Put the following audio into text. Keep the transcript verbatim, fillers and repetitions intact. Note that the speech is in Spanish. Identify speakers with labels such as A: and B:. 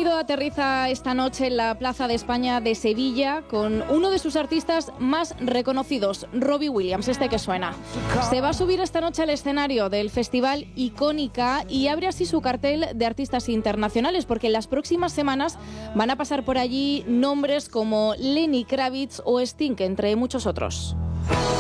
A: Unido aterriza esta noche en la Plaza de España de Sevilla con uno de sus artistas más reconocidos, Robbie Williams, este que suena. Se va a subir esta noche al escenario del Festival Icónica y abre así su cartel de artistas internacionales, porque en las próximas semanas van a pasar por allí nombres como Lenny Kravitz o Sting, entre muchos otros.